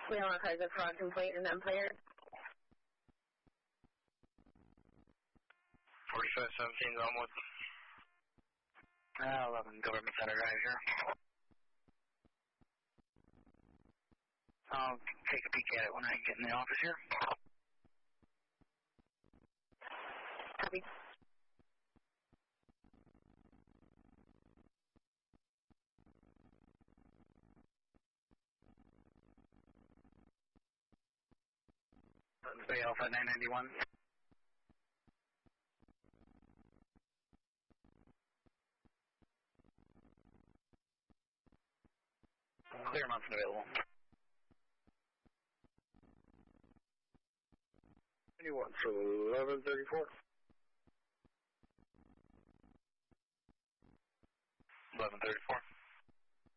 Clear on cars of fraud complaint in Empire. 4517 Elmwood. 11 Government Center Drive here. I'll take a peek at it when I get in the office here. Copy. Bay Alpha 991. Clear Mountain available. 21 for 1134. 1134.